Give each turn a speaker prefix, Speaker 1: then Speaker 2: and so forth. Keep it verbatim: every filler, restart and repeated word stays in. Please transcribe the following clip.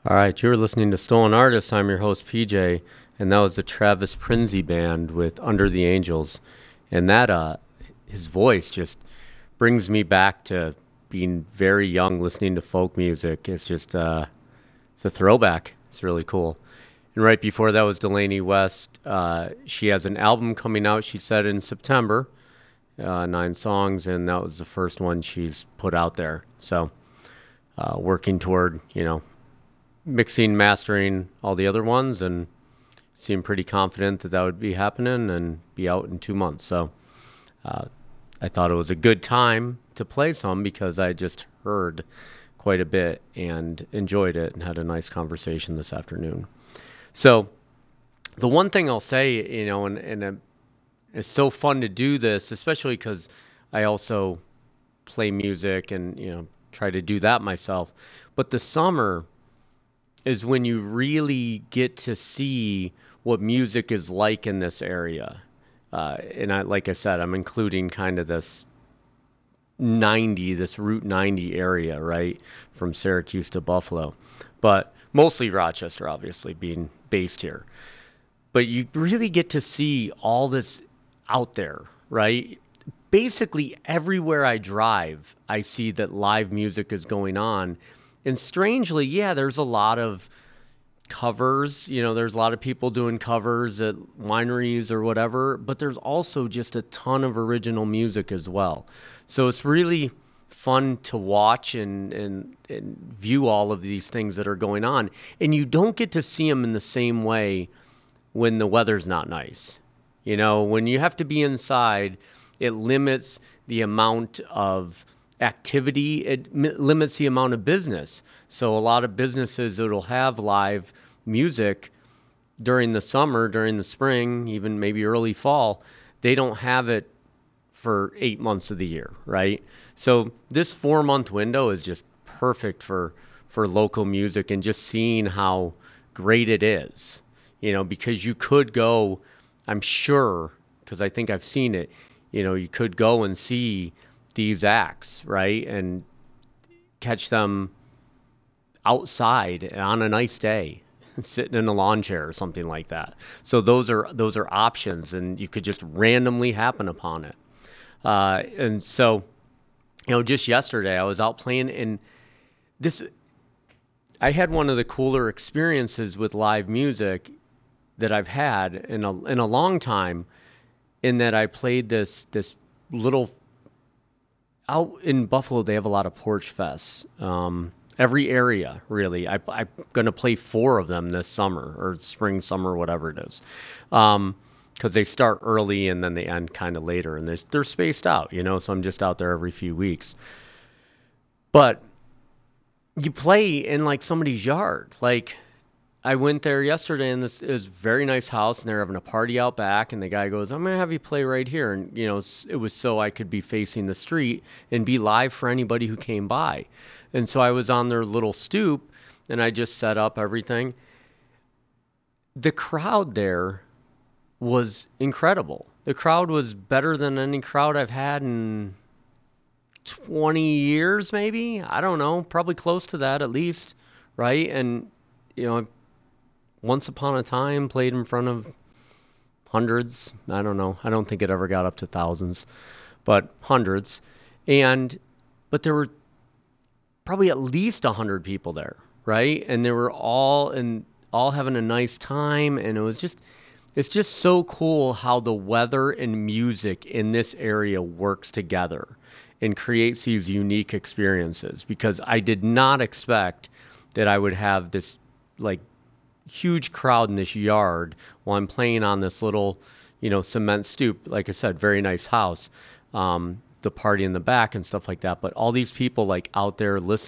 Speaker 1: All right, you're listening to Stolen Artists. I'm your host, P J, and that was the Travis Prinzi Band with Under the Angels. And that, uh, his voice just brings me back to being very young, listening to folk music. It's just, uh, it's a throwback. It's really cool. And right before that was Delaney West. Uh, she has an album coming out, she said, in September, uh, nine songs, and that was the first one she's put out there. So, uh, working toward, you know, mixing, mastering all the other ones, and seemed pretty confident that that would be happening and be out in two months. So uh, I thought it was a good time to play some because I just heard quite a bit and enjoyed it and had a nice conversation this afternoon. So the one thing I'll say, you know, and, and uh, it's so fun to do this, especially because I also play music and, you know, try to do that myself. But the summer is when you really get to see what music is like in this area. Uh, and I, like I said, I'm including kind of this ninety, this Route ninety area, right? From Syracuse to Buffalo. But mostly Rochester, obviously, being based here. But you really get to see all this out there, right? Basically, everywhere I drive, I see that live music is going on. And strangely, yeah, there's a lot of covers. You know, there's a lot of people doing covers at wineries or whatever, but there's also just a ton of original music as well. So it's really fun to watch and, and, and view all of these things that are going on. And you don't get to see them in the same way when the weather's not nice. You know, when you have to be inside, it limits the amount of activity, it m- limits the amount of business. So a lot of businesses that'll have live music during the summer, during the spring, even maybe early fall, they don't have it for eight months of the year, right? So this four month window is just perfect for for local music and just seeing how great it is, you know, because you could go, I'm sure, because I think I've seen it, you know, you could go and see these acts, right? And catch them outside on a nice day, sitting in a lawn chair or something like that. So those are those are options, and you could just randomly happen upon it. Uh, and so, you know, just yesterday I was out playing, and this, I had one of the cooler experiences with live music that I've had in a in a long time, in that I played this this little. Out in Buffalo, they have a lot of porch fests. Um, every area, really. I, I'm going to play four of them this summer, or spring, summer, whatever it is. Um, because they start early and then they end kind of later. And they're, they're spaced out, you know, so I'm just out there every few weeks. But you play in, like, somebody's yard. Like, I went there yesterday, and this is a very nice house, and they're having a party out back, and the guy goes, I'm going to have you play right here. And, you know, it was so I could be facing the street and be live for anybody who came by. And so I was on their little stoop, and I just set up everything. The crowd there was incredible. The crowd was better than any crowd I've had in twenty years, maybe. I don't know, probably close to that at least, right? And, you know, once upon a time, played in front of hundreds. I don't know. I don't think it ever got up to thousands, but hundreds. And, but there were probably at least a hundred people there, right? And they were all and all having a nice time. And it was just, it's just so cool how the weather and music in this area works together and creates these unique experiences, because I did not expect that I would have this, like, huge crowd in this yard while I'm playing on this little, you know, cement stoop. Like I said, very nice house, um, the party in the back and stuff like that. But all these people, like, out there listening